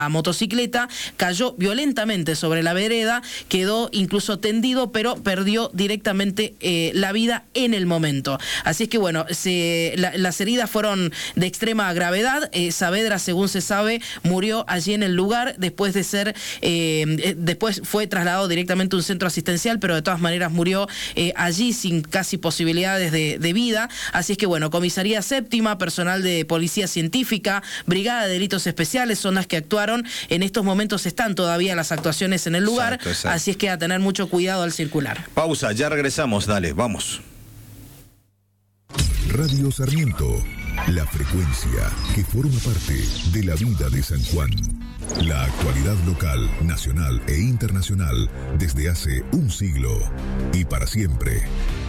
motocicleta, cayó violentamente sobre la vereda, quedó incluso tendido, pero perdió directamente la vida en el momento. Así es que bueno, las heridas fueron de extrema gravedad. Saavedra, según se sabe, murió allí en el lugar después de ser, después fue trasladado directamente a un centro asistencial, pero de todas maneras murió allí sin casi posibilidades de vida. Así es que bueno, Comisaría Séptima, personal de Policía Científica, Brigada de Delitos Especiales son las que actuaron. En estos momentos están todavía las actuaciones en el lugar, exacto. Así es que a tener mucho cuidado al circular. Pausa, ya regresamos, dale, vamos. Radio Sarmiento, la frecuencia que forma parte de la vida de San Juan. La actualidad local, nacional e internacional desde hace un siglo y para siempre.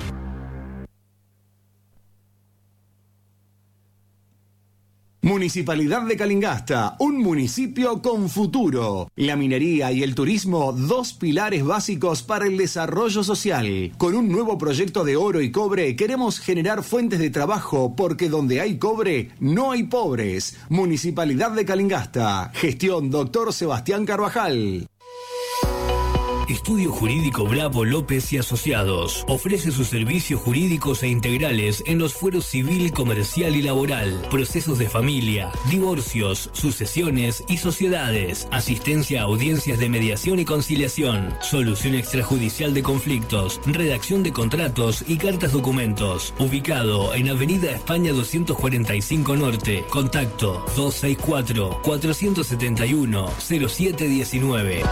Municipalidad de Calingasta, un municipio con futuro. La minería y el turismo, dos pilares básicos para el desarrollo social. Con un nuevo proyecto de oro y cobre, queremos generar fuentes de trabajo, porque donde hay cobre, no hay pobres. Municipalidad de Calingasta. Gestión Dr. Sebastián Carvajal. Estudio Jurídico Bravo López y Asociados ofrece sus servicios jurídicos e integrales en los fueros civil, comercial y laboral, procesos de familia, divorcios, sucesiones y sociedades, asistencia a audiencias de mediación y conciliación, solución extrajudicial de conflictos, redacción de contratos y cartas documentos. Ubicado en Avenida España 245 Norte. Contacto 264-471-0719.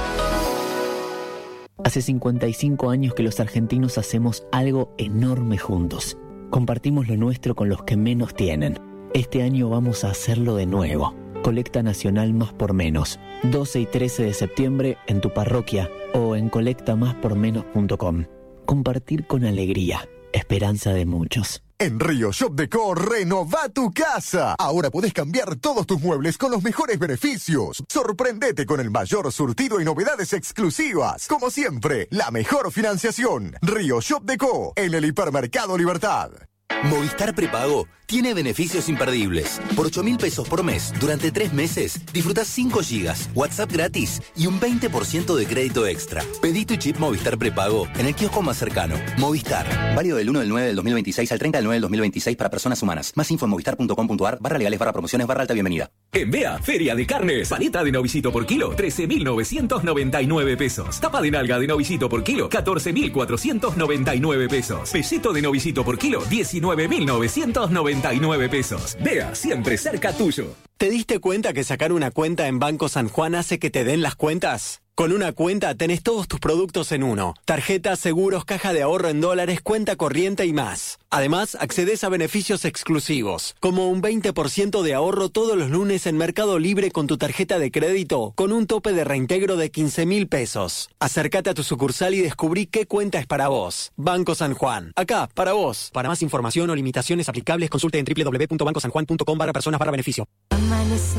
Hace 55 años que los argentinos hacemos algo enorme juntos. Compartimos lo nuestro con los que menos tienen. Este año vamos a hacerlo de nuevo. Colecta Nacional Más por Menos. 12 y 13 de septiembre en tu parroquia o en colectamáspormenos.com. Compartir con alegría. Esperanza de muchos. En Río Shop Decor, renová tu casa. Ahora podés cambiar todos tus muebles con los mejores beneficios. Sorprendete con el mayor surtido y novedades exclusivas. Como siempre, la mejor financiación. Río Shop Decor, en el Hipermercado Libertad. Movistar Prepago tiene beneficios imperdibles. Por 8.000 pesos por mes, durante 3 meses, disfrutás 5 gigas, WhatsApp gratis y un 20% de crédito extra. Pedí tu chip Movistar Prepago en el kiosco más cercano. Movistar. Válido del 1/9/2026 al 30/9/2026 para personas humanas. Más info en movistar.com.ar/legales/promociones/alta bienvenida. En Bea, Feria de Carnes. Panita de novicito por kilo, 13.999 pesos. Tapa de nalga de novicito por kilo, 14.499 pesos. Pelleto de novicito por kilo, 19.999 pesos. Bea, siempre cerca tuyo. ¿Te diste cuenta que sacar una cuenta en Banco San Juan hace que te den las cuentas? Con una cuenta tenés todos tus productos en uno. Tarjetas, seguros, caja de ahorro en dólares, cuenta corriente y más. Además, accedes a beneficios exclusivos, como un 20% de ahorro todos los lunes en Mercado Libre con tu tarjeta de crédito, con un tope de reintegro de 15.000 pesos. Acércate a tu sucursal y descubrí qué cuenta es para vos. Banco San Juan. Acá, para vos. Para más información o limitaciones aplicables, consulte en www.bancosanjuan.com/personas/beneficio.